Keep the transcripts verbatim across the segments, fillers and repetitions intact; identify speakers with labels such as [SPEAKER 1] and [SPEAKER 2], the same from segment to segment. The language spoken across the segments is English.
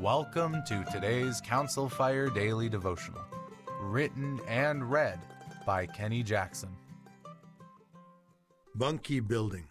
[SPEAKER 1] Welcome to today's Council Fire Daily Devotional, written and read by Kenny Jackson.
[SPEAKER 2] Bunkie Building.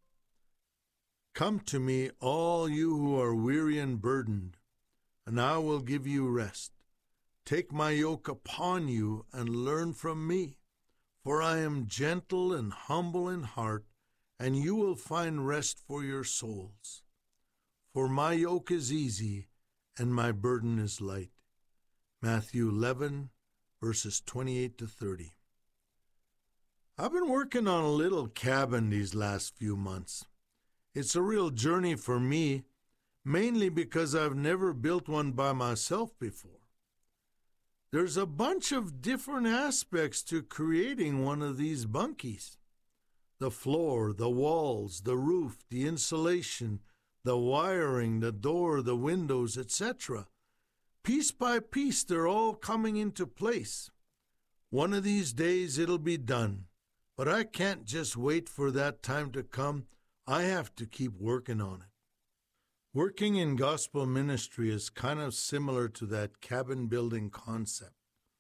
[SPEAKER 2] Come to me, all you who are weary and burdened, and I will give you rest. Take my yoke upon you and learn from me, for I am gentle and humble in heart, and you will find rest for your souls. For my yoke is easy and my burden is light. Matthew eleven, verses twenty-eight to thirty. I've been working on a little cabin these last few months. It's a real journey for me, mainly because I've never built one by myself before. There's a bunch of different aspects to creating one of these bunkies. The floor, the walls, the roof, the insulation, the wiring, the door, the windows, et cetera. Piece by piece, they're all coming into place. One of these days it'll be done, but I can't just wait for that time to come. I have to keep working on it. Working in gospel ministry is kind of similar to that cabin building concept.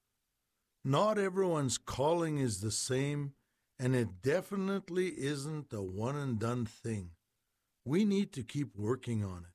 [SPEAKER 2] Not everyone's calling is the same, and it definitely isn't a one-and-done thing. We need to keep working on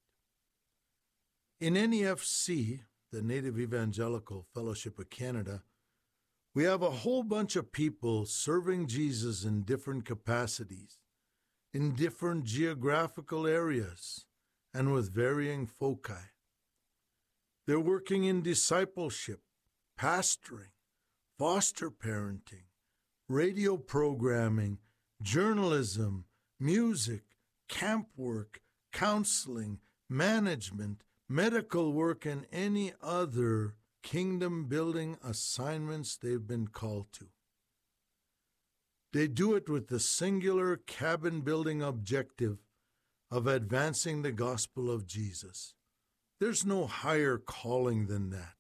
[SPEAKER 2] it. In N E F C, the Native Evangelical Fellowship of Canada, we have a whole bunch of people serving Jesus in different capacities, in different geographical areas, and with varying foci. They're working in discipleship, pastoring, foster parenting, radio programming, journalism, music, camp work, counseling, management, medical work, and any other kingdom-building assignments they've been called to. They do it with the singular cabin-building objective of advancing the gospel of Jesus. There's no higher calling than that.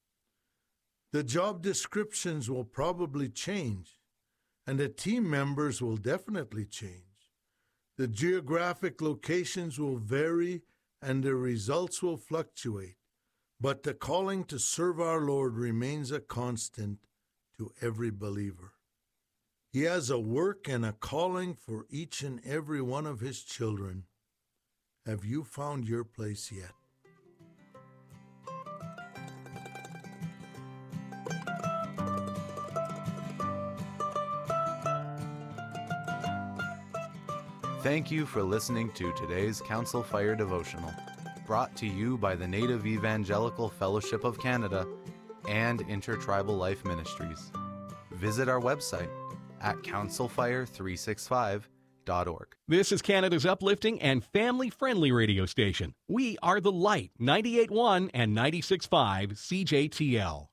[SPEAKER 2] The job descriptions will probably change, and the team members will definitely change. The geographic locations will vary, and the results will fluctuate, but the calling to serve our Lord remains a constant to every believer. He has a work and a calling for each and every one of his children. Have you found your place yet?
[SPEAKER 1] Thank you for listening to today's Council Fire Devotional, brought to you by the Native Evangelical Fellowship of Canada and Intertribal Life Ministries. Visit our website at council fire three sixty-five dot org.
[SPEAKER 3] This is Canada's uplifting and family-friendly radio station. We are The Light, ninety-eight point one and ninety-six point five C J T L.